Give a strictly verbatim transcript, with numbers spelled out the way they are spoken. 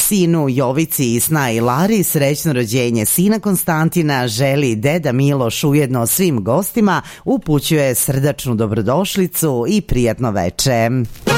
Sinu Jovici i snaji Lari srećno rođenje sina Konstantina želi deda Miloš, ujedno svim gostima upućuje srdačnu dobrodošlicu i prijatno veče.